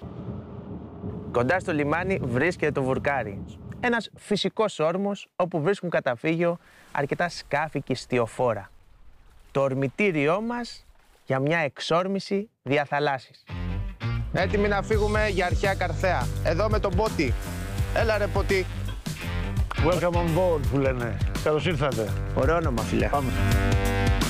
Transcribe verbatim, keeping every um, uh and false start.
Κοντά στο λιμάνι βρίσκεται το Βουρκάρι. Ένας φυσικός όρμος όπου βρίσκουν καταφύγιο αρκετά σκάφη και ιστιοφόρα. Το ορμητήριό μας για μια εξόρμηση διαθαλάσσης. Έτοιμοι να φύγουμε για αρχαία Καρθέα. Εδώ με τον Πότη. Έλα ρε Πότη. Welcome on board που λένε. Καλώς ήρθατε. Ωραίο όνομα, φίλε. Πάμε.